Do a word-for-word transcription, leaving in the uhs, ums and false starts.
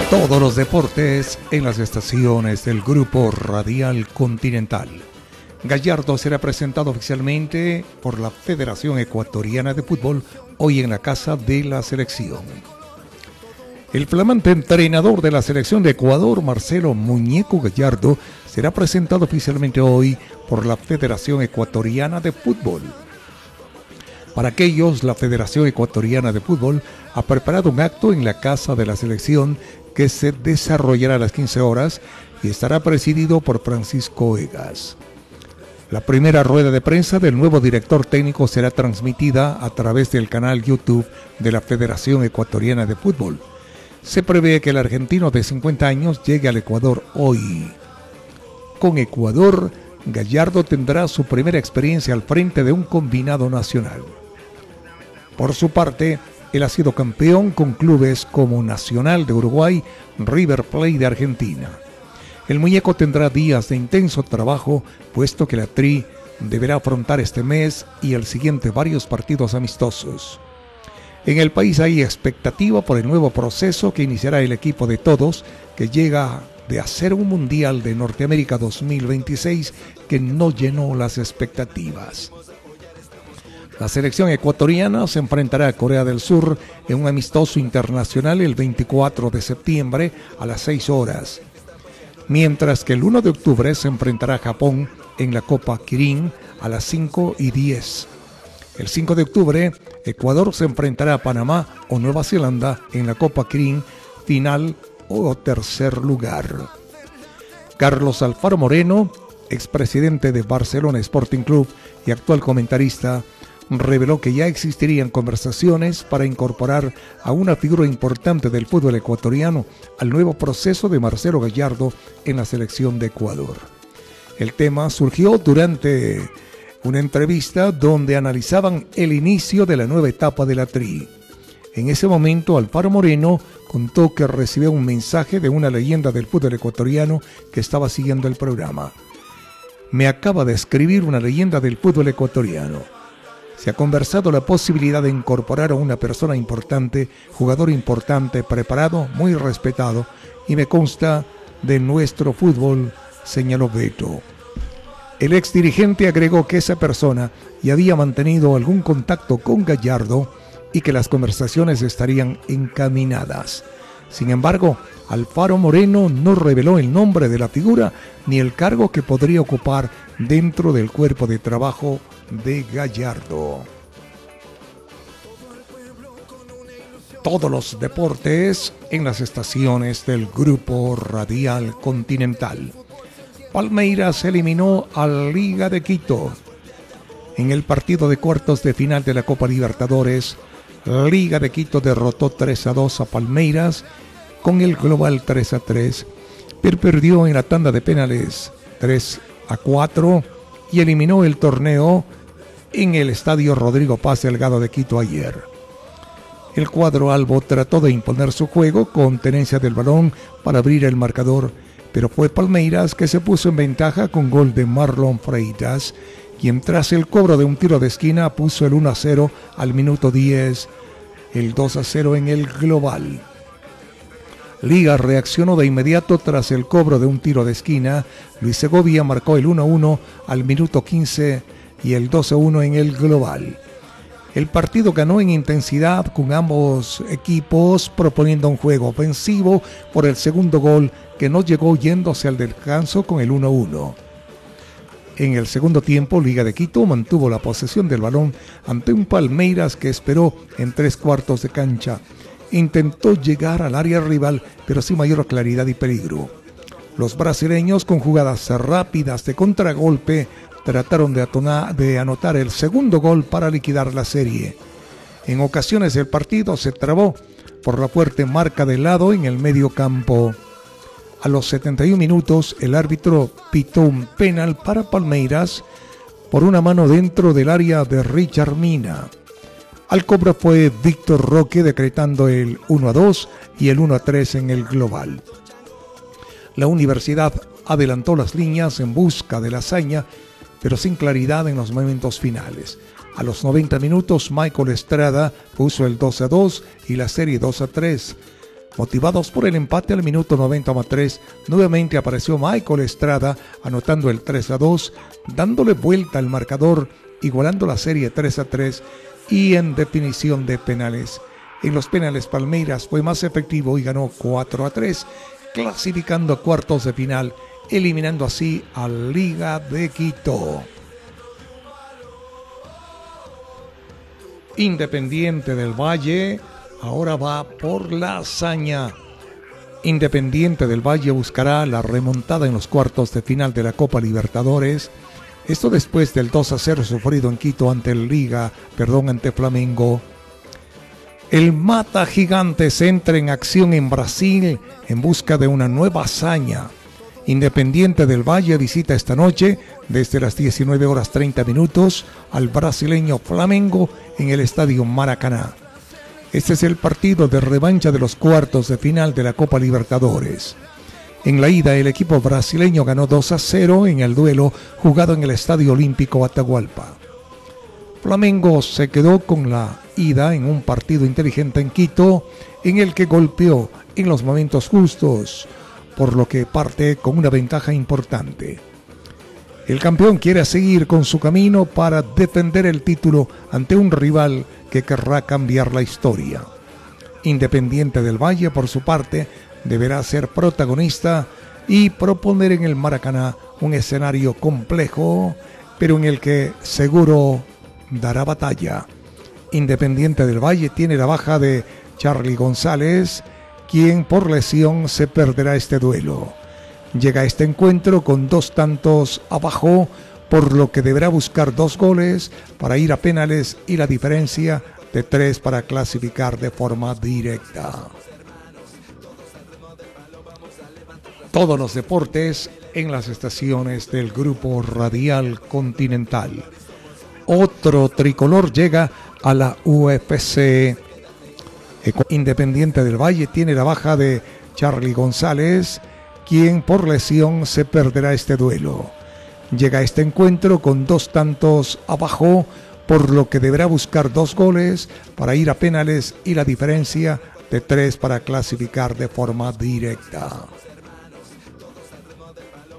Todos los deportes en las estaciones del Grupo Radial Continental. Gallardo será presentado oficialmente por la Federación Ecuatoriana de Fútbol hoy en la Casa de la Selección. El flamante entrenador de la Selección de Ecuador, Marcelo Muñeco Gallardo, será presentado oficialmente hoy por la Federación Ecuatoriana de Fútbol. Para aquellos, la Federación Ecuatoriana de Fútbol ha preparado un acto en la Casa de la Selección que se desarrollará a las quince horas y estará presidido por Francisco Egas. La primera rueda de prensa del nuevo director técnico será transmitida a través del canal YouTube de la Federación Ecuatoriana de Fútbol. Se prevé que el argentino de cincuenta años llegue al Ecuador hoy. Con Ecuador, Gallardo tendrá su primera experiencia al frente de un combinado nacional. Por su parte, él ha sido campeón con clubes como Nacional de Uruguay, River Plate de Argentina. El muñeco tendrá días de intenso trabajo, puesto que la Tri deberá afrontar este mes y el siguiente varios partidos amistosos. En el país hay expectativa por el nuevo proceso que iniciará el equipo de todos, que llega de hacer un Mundial de Norteamérica dos mil veintiséis que no llenó las expectativas. La selección ecuatoriana se enfrentará a Corea del Sur en un amistoso internacional el veinticuatro de septiembre a las seis horas, mientras que el uno de octubre se enfrentará a Japón en la Copa Kirin a las cinco y diez. El cinco de octubre, Ecuador se enfrentará a Panamá o Nueva Zelanda en la Copa Kirin, final o tercer lugar. Carlos Alfaro Moreno, expresidente de Barcelona Sporting Club y actual comentarista, reveló que ya existirían conversaciones para incorporar a una figura importante del fútbol ecuatoriano al nuevo proceso de Marcelo Gallardo en la selección de Ecuador. El tema surgió durante una entrevista donde analizaban el inicio de la nueva etapa de la Tri. En ese momento, Alfaro Moreno contó que recibió un mensaje de una leyenda del fútbol ecuatoriano que estaba siguiendo el programa. Me acaba de escribir una leyenda del fútbol ecuatoriano. Se ha conversado la posibilidad de incorporar a una persona importante, jugador importante, preparado, muy respetado, y me consta de nuestro fútbol, señaló Beto. El ex dirigente agregó que esa persona ya había mantenido algún contacto con Gallardo y que las conversaciones estarían encaminadas. Sin embargo, Alfaro Moreno no reveló el nombre de la figura ni el cargo que podría ocupar dentro del cuerpo de trabajo de Gallardo. Todos los deportes en las estaciones del Grupo Radial Continental. Palmeiras eliminó a la Liga de Quito. En el partido de cuartos de final de la Copa Libertadores, la Liga de Quito derrotó tres a dos a Palmeiras con el global tres a tres, pero perdió en la tanda de penales tres a cuatro y eliminó el torneo en el estadio Rodrigo Paz Delgado de Quito ayer. El cuadro albo trató de imponer su juego con tenencia del balón para abrir el marcador, pero fue Palmeiras que se puso en ventaja con gol de Marlon Freitas, quien tras el cobro de un tiro de esquina puso el uno a cero al minuto diez, el dos a cero en el global. Liga reaccionó de inmediato tras el cobro de un tiro de esquina. Luis Segovia marcó el uno a uno al minuto quince y el dos a uno en el global. El partido ganó en intensidad con ambos equipos proponiendo un juego ofensivo por el segundo gol que no llegó yéndose al descanso con el uno a uno. En el segundo tiempo, Liga de Quito mantuvo la posesión del balón ante un Palmeiras que esperó en tres cuartos de cancha. Intentó llegar al área rival, pero sin mayor claridad y peligro. Los brasileños, con jugadas rápidas de contragolpe, trataron de, atonar, de anotar el segundo gol para liquidar la serie. En ocasiones el partido se trabó por la fuerte marca de lado en el medio campo. A los setenta y un minutos, el árbitro pitó un penal para Palmeiras por una mano dentro del área de Richard Mina. Al cobro fue Víctor Roque decretando el uno a dos y el uno a tres en el global. La Universidad adelantó las líneas en busca de la hazaña, pero sin claridad en los momentos finales. A los noventa minutos, Michael Estrada puso el dos a dos y la serie dos a tres. Motivados por el empate al minuto noventa más tres, nuevamente apareció Michael Estrada anotando el tres a dos, dándole vuelta al marcador, igualando la serie tres a tres y en definición de penales. En los penales Palmeiras fue más efectivo y ganó cuatro a tres, clasificando a cuartos de final, eliminando así a Liga de Quito. Independiente del Valle ahora va por la hazaña. Independiente del Valle buscará la remontada en los cuartos de final de la Copa Libertadores. Esto después del dos a cero sufrido en Quito ante el Liga, perdón, ante Flamengo. El Mata Gigantes entra en acción en Brasil en busca de una nueva hazaña. Independiente del Valle visita esta noche, desde las diecinueve horas treinta minutos, al brasileño Flamengo en el Estadio Maracaná. Este es el partido de revancha de los cuartos de final de la Copa Libertadores. En la ida, el equipo brasileño ganó dos a cero en el duelo jugado en el Estadio Olímpico Atahualpa. Flamengo se quedó con la ida en un partido inteligente en Quito, en el que golpeó en los momentos justos, por lo que parte con una ventaja importante. El campeón quiere seguir con su camino para defender el título ante un rival que querrá cambiar la historia. Independiente del Valle, por su parte, deberá ser protagonista y proponer en el Maracaná un escenario complejo, pero en el que seguro dará batalla. Independiente del Valle tiene la baja de Charly González, quien por lesión se perderá este duelo. Llega a este encuentro con dos tantos abajo, por lo que deberá buscar dos goles para ir a penales y la diferencia de tres para clasificar de forma directa. Todos los deportes en las estaciones del Grupo Radial Continental. Otro tricolor llega a la U F C. Independiente del Valle tiene la baja de Charly González, quien por lesión se perderá este duelo. Llega a este encuentro con dos tantos abajo, por lo que deberá buscar dos goles para ir a penales y la diferencia de tres para clasificar de forma directa.